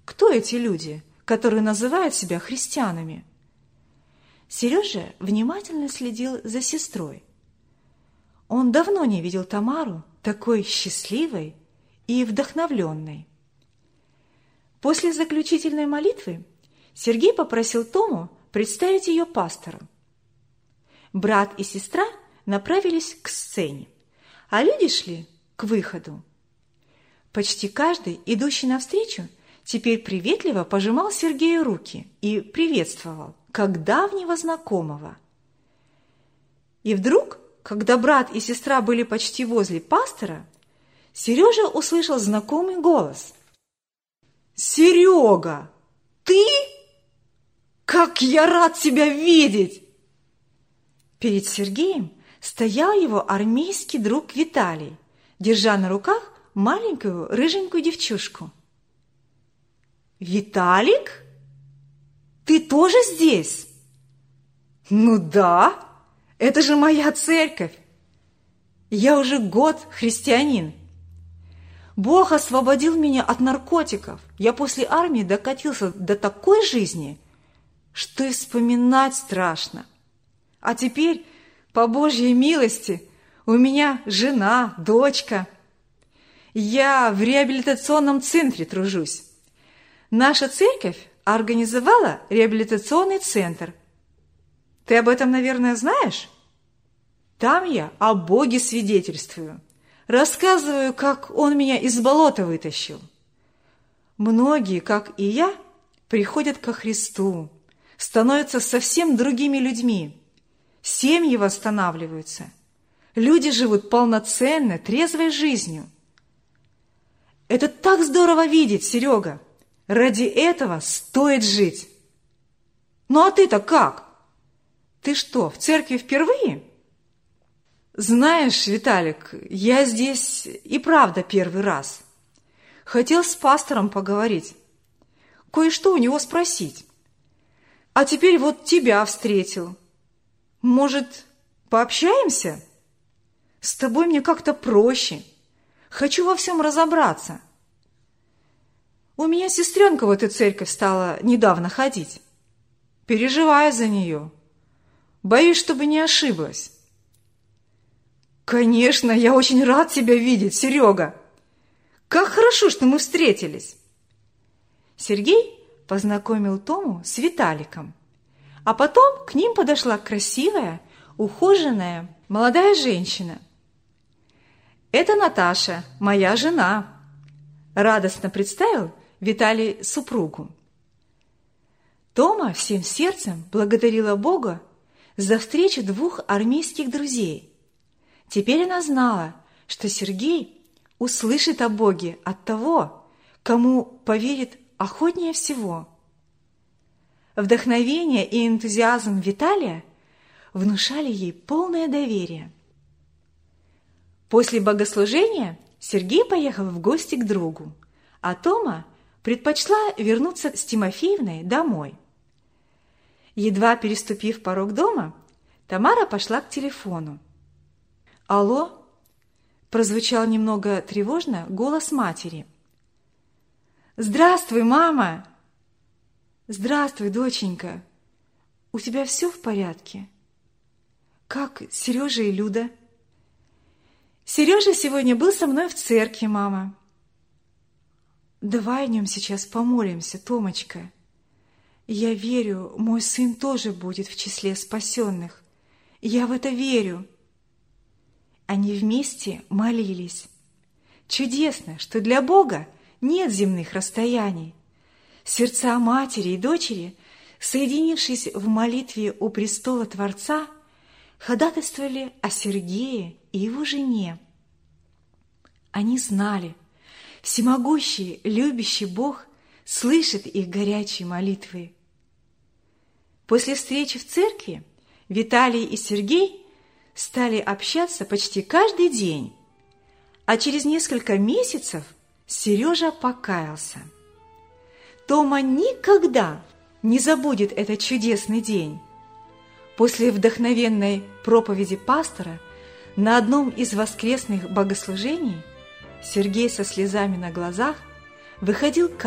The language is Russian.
кто эти люди, которые называют себя христианами. Сережа внимательно следил за сестрой. Он давно не видел Тамару такой счастливой и вдохновленной. После заключительной молитвы Сергей попросил Тому представить ее пастору. Брат и сестра направились к сцене, а люди шли к выходу. Почти каждый, идущий навстречу, теперь приветливо пожимал Сергею руки и приветствовал, как давнего знакомого. И вдруг, когда брат и сестра были почти возле пастора, Сережа услышал знакомый голос. «Серега, ты? Как я рад тебя видеть!» Перед Сергеем стоял его армейский друг Виталий, держа на руках маленькую рыженькую девчушку. «Виталик? Ты тоже здесь?» «Ну да, это же моя церковь. Я уже год христианин. Бог освободил меня от наркотиков. Я после армии докатился до такой жизни, что и вспоминать страшно. А теперь, по Божьей милости, у меня жена, дочка. Я в реабилитационном центре тружусь. Наша церковь организовала реабилитационный центр. Ты об этом, наверное, знаешь? Там я о Боге свидетельствую. Рассказываю, как Он меня из болота вытащил. Многие, как и я, приходят ко Христу, становятся совсем другими людьми. Семьи восстанавливаются. Люди живут полноценной, трезвой жизнью. Это так здорово видеть, Серега. Ради этого стоит жить. Ну а ты-то как? Ты что, в церкви впервые? Знаешь, Виталик, я здесь и правда первый раз. Хотел с пастором поговорить, кое-что у него спросить. А теперь вот тебя встретил. Может, пообщаемся? С тобой мне как-то проще. Хочу во всем разобраться. У меня сестренка в эту церковь стала недавно ходить. Переживаю за нее. Боюсь, чтобы не ошиблась. Конечно, я очень рад тебя видеть, Серега. Как хорошо, что мы встретились. Сергей познакомил Тому с Виталиком, а потом к ним подошла красивая, ухоженная молодая женщина. Это Наташа, моя жена, радостно представил Виталий супругу. Тома всем сердцем благодарила Бога за встречу двух армейских друзей. Теперь она знала, что Сергей услышит о Боге от того, кому поверит охотнее всего. Вдохновение и энтузиазм Виталия внушали ей полное доверие. После богослужения Сергей поехал в гости к другу, а Тома предпочла вернуться с Тимофеевной домой. Едва переступив порог дома, Тамара пошла к телефону. «Алло?» – прозвучал немного тревожно голос матери. «Здравствуй, мама!» «Здравствуй, доченька! У тебя все в порядке? Как Сережа и Люда?» «Сережа сегодня был со мной в церкви, мама». «Давай о нем сейчас помолимся, Томочка. Я верю, мой сын тоже будет в числе спасенных. Я в это верю». Они вместе молились. Чудесно, что для Бога нет земных расстояний. Сердца матери и дочери, соединившись в молитве у престола Творца, ходатайствовали о Сергее и его жене. Они знали, всемогущий, любящий Бог слышит их горячие молитвы. После встречи в церкви Виталий и Сергей стали общаться почти каждый день, а через несколько месяцев Сережа покаялся. Тома никогда не забудет этот чудесный день. После вдохновенной проповеди пастора на одном из воскресных богослужений Сергей со слезами на глазах выходил к